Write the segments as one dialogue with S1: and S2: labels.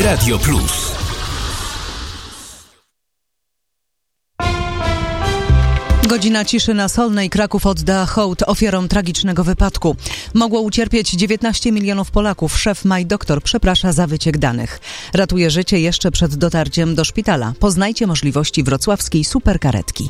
S1: Radio Plus.
S2: Godzina ciszy na Solnej. Kraków odda hołd ofiarom tragicznego wypadku. Mogło ucierpieć 19 milionów Polaków. Szef MyDoktor przeprasza za wyciek danych. Ratuje życie jeszcze przed dotarciem do szpitala. Poznajcie możliwości wrocławskiej superkaretki.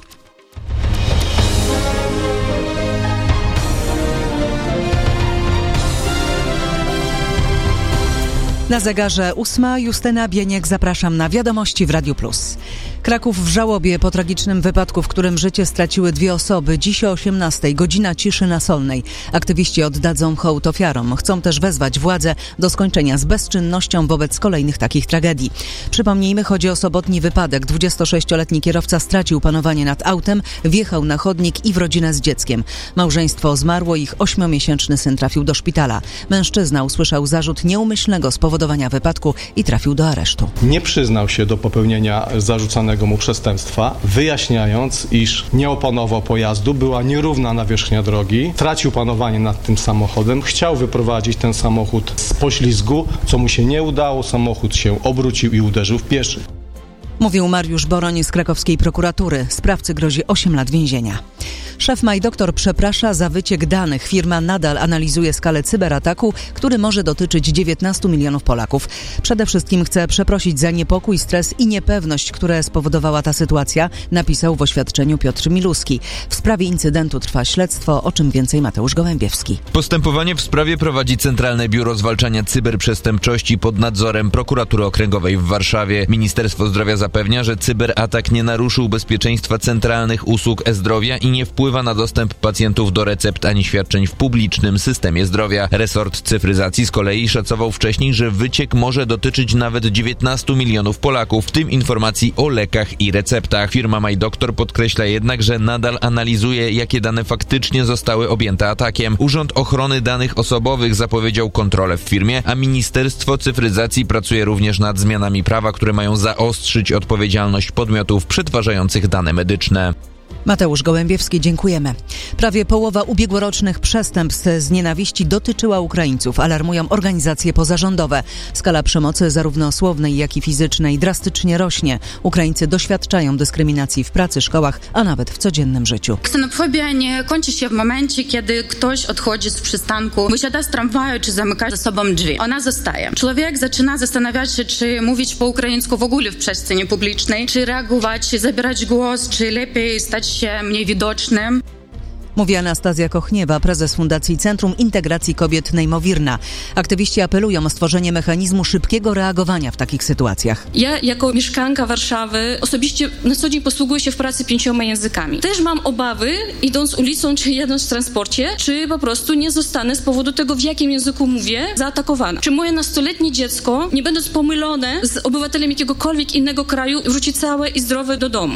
S2: Na zegarze 8. Justyna Bieniek, zapraszam na wiadomości w Radiu Plus. Kraków w żałobie po tragicznym wypadku, w którym życie straciły 2 osoby. Dziś o 18:00 godzina ciszy na Solnej. Aktywiści oddadzą hołd ofiarom. Chcą też wezwać władze do skończenia z bezczynnością wobec kolejnych takich tragedii. Przypomnijmy, chodzi o sobotni wypadek. 26-letni kierowca stracił panowanie nad autem, wjechał na chodnik i w rodzinę z dzieckiem. Małżeństwo zmarło, ich 8-miesięczny syn trafił do szpitala. Mężczyzna usłyszał zarzut nieumyślnego spowodowania wypadku i trafił do aresztu.
S3: Nie przyznał się do popełnienia zarzucanego mu przestępstwa, wyjaśniając, iż nie opanował pojazdu, była nierówna nawierzchnia drogi, tracił panowanie nad tym samochodem, chciał wyprowadzić ten samochód z poślizgu, co mu się nie udało, samochód się obrócił i uderzył w pieszych.
S2: Mówił Mariusz Boroń z krakowskiej prokuratury. Sprawcy grozi 8 lat więzienia. Szef MyDoktor przeprasza za wyciek danych. Firma nadal analizuje skalę cyberataku, który może dotyczyć 19 milionów Polaków. Przede wszystkim chce przeprosić za niepokój, stres i niepewność, które spowodowała ta sytuacja, napisał w oświadczeniu Piotr Miluski. W sprawie incydentu trwa śledztwo, o czym więcej Mateusz Gołębiewski.
S4: Postępowanie w sprawie prowadzi Centralne Biuro Zwalczania Cyberprzestępczości pod nadzorem Prokuratury Okręgowej w Warszawie. Ministerstwo Zdrowia zapewnia, że cyberatak nie naruszył bezpieczeństwa centralnych usług e-zdrowia i nie wpływa na dostęp pacjentów do recept ani świadczeń w publicznym systemie zdrowia. Resort cyfryzacji z kolei szacował wcześniej, że wyciek może dotyczyć nawet 19 milionów Polaków, w tym informacji o lekach i receptach. Firma MyDoktor podkreśla jednak, że nadal analizuje, jakie dane faktycznie zostały objęte atakiem. Urząd Ochrony Danych Osobowych zapowiedział kontrolę w firmie, a Ministerstwo Cyfryzacji pracuje również nad zmianami prawa, które mają zaostrzyć odpowiedzialność podmiotów przetwarzających dane medyczne.
S2: Mateusz Gołębiewski, dziękujemy. Prawie połowa ubiegłorocznych przestępstw z nienawiści dotyczyła Ukraińców, alarmują organizacje pozarządowe. Skala przemocy zarówno słownej, jak i fizycznej drastycznie rośnie. Ukraińcy doświadczają dyskryminacji w pracy, szkołach, a nawet w codziennym życiu.
S5: Ksenofobia nie kończy się w momencie, kiedy ktoś odchodzi z przystanku, wysiada z tramwaju czy zamyka za sobą drzwi. Ona zostaje. Człowiek zaczyna zastanawiać się, czy mówić po ukraińsku w ogóle w przestrzeni publicznej, czy reagować, czy zabierać głos, czy lepiej stać się mniej widocznym.
S2: Mówi Anastazja Kochniewa, prezes Fundacji Centrum Integracji Kobiet Nejmowirna. Aktywiści apelują o stworzenie mechanizmu szybkiego reagowania w takich sytuacjach.
S6: Ja jako mieszkanka Warszawy osobiście na co dzień posługuję się w pracy 5 językami. Też mam obawy, idąc ulicą czy jadąc w transporcie, czy po prostu nie zostanę z powodu tego, w jakim języku mówię, zaatakowana. Czy moje nastoletnie dziecko, nie będąc pomylone z obywatelem jakiegokolwiek innego kraju, wróci całe i zdrowe do domu.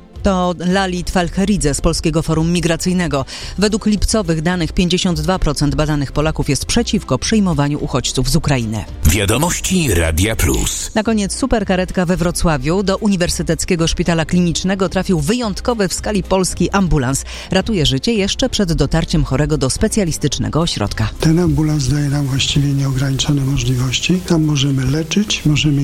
S2: To Lalit Falcheridze z Polskiego Forum Migracyjnego. Według lipcowych danych 52% badanych Polaków jest przeciwko przyjmowaniu uchodźców z Ukrainy.
S1: Wiadomości Radia Plus.
S2: Na koniec superkaretka we Wrocławiu. Do Uniwersyteckiego Szpitala Klinicznego trafił wyjątkowy w skali Polski ambulans. Ratuje życie jeszcze przed dotarciem chorego do specjalistycznego ośrodka.
S7: Ten ambulans daje nam właściwie nieograniczone możliwości. Tam możemy leczyć, możemy